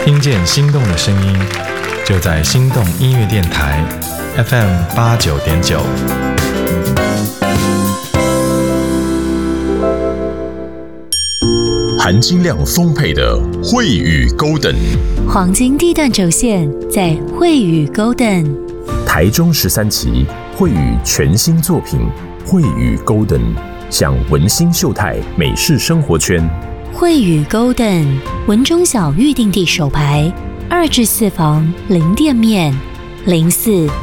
听见心动的声音，就在心动音乐电台 FM89.9。 含金量丰沛的慧宇 Golden， 黄金地段轴线在慧宇 Golden。 台中13期慧宇全新作品慧宇 Golden， 向文心秀泰美式生活圈。 慧宇 Golden 文中小预定地首排，2至4房零店面，04